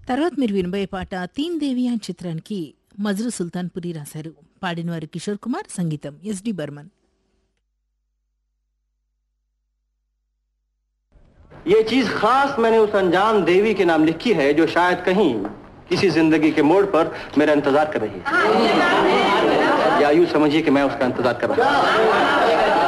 తర్వాత మీరు వినబోయే పాట తీన్ దేవి అని చిత్రానికి మజ్రు సుల్తాన్పురి రాశారు. పాడినవారు కిషోర్ కుమార్, సంగీతం ఎస్డి బర్మన్. ये चीज खास मैंने उस अनजान देवी के नाम लिखी है जो शायद कहीं किसी जिंदगी के मोड़ पर मेरा इंतजार कर रही है, या यूं समझिए कि मैं उसका इंतजार कर रहा हूं.